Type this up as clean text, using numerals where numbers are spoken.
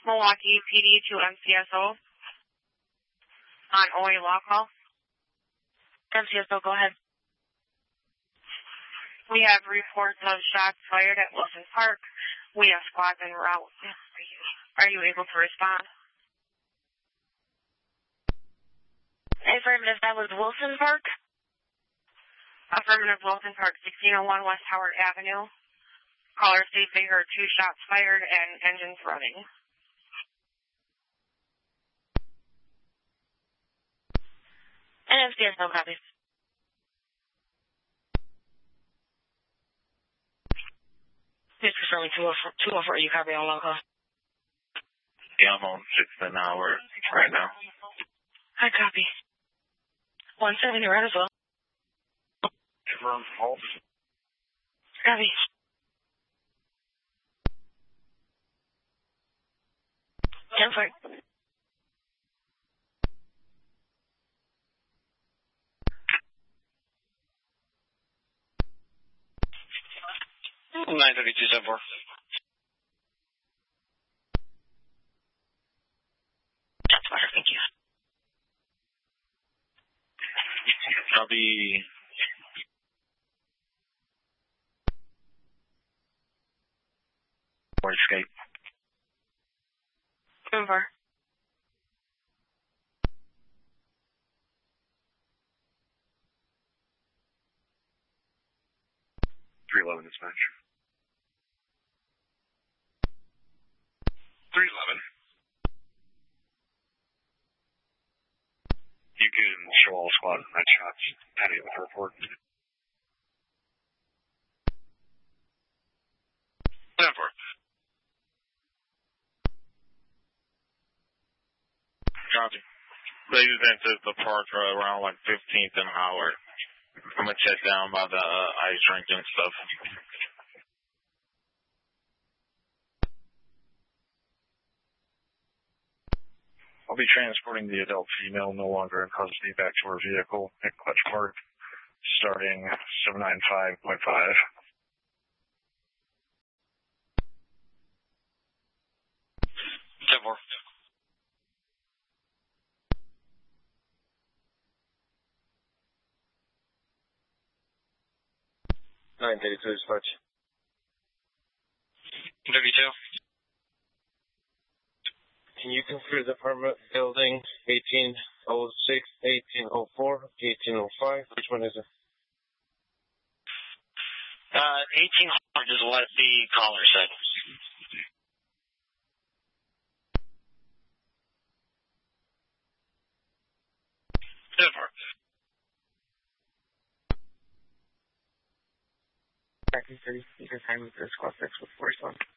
Milwaukee PD to MCSO on OA law call. MCSO, go ahead. We have reports of shots fired at Wilson Park. We have squads en route. Are you able to respond? Affirmative, that was Wilson Park? Affirmative, Wilson Park, 1601 West Howard Avenue. Caller states they heard 2 shots fired and engines running. And MCSO copies. Just confirming 204, you copy on local? Yeah, I'm on 6 an hour right now. I copy. 170 right as well. Confirm halt. Copy. Confirm. $932.74. That's better, thank you. Copy. Or escape. Over. .311 dispatch. 311. You can show all squad and red shots pending with the report. 10-4. Copy. They use into the park around like 15th an hour. I'm gonna check down by the ice rink and stuff. I'll be transporting the adult female no longer in custody back to her vehicle at Clutch Park, starting 795.5. .932 dispatch. 32. Can you confirm the apartment building 1806, 1804, 1805? Which one is it? 1800 is what the caller said. Tracking 30, you can find me for squad 6 with 41.